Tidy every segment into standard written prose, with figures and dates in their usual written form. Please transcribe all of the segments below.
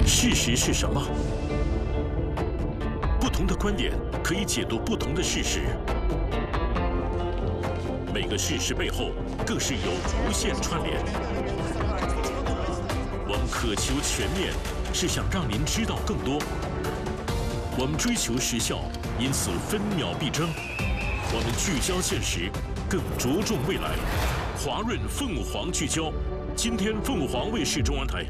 事实是什么？不同的观点可以解读不同的事实。每个事实背后更是有无限串联。我们渴求全面，是想让您知道更多。我们追求时效，因此分秒必争。我们聚焦现实，更着重未来。华润凤凰聚焦，今天凤凰卫视中文台。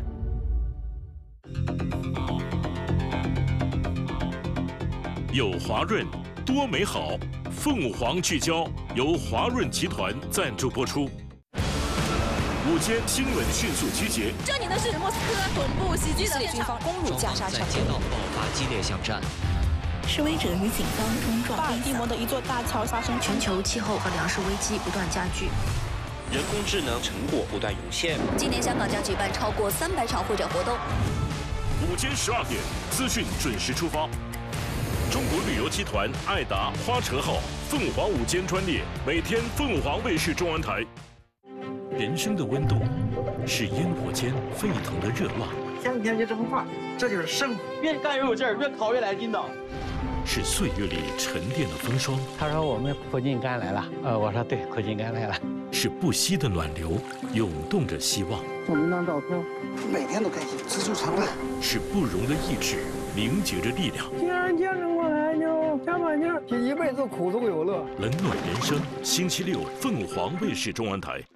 有华润，多美好。凤凰聚焦由华润集团赞助播出。午间新闻迅速集结。 这里的是莫斯科总部袭击的军方攻入加沙城， 街道爆发激烈巷战。 示威者与警方冲撞。 巴尔的摩的一座大桥发生全球气候和粮食危机不断加剧， 人工智能成果不断涌现。 今年香港将举办超过300场会展活动。 午间12点，资讯准时出发。中国旅游集团爱达花车号凤凰午间专列，每天凤凰卫视中文台。人生的温度是烟火间沸腾的热浪， 前几天就这么话，这就是胜负。越干越有劲儿，越考越来劲道。 是岁月里沉淀的风霜。 他说我们苦尽甘来了，我说对，苦尽甘来了。 是不息的暖流，涌动着希望。 我们那照片，每天都开心，知足常乐。 是不容的意志，凝结着力量。 既然坚持过来，就加把劲儿，一辈子苦中有乐。 冷暖人生，星期六凤凰卫视中文台。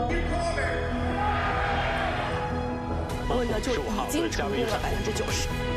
俄热就已经成功了90%。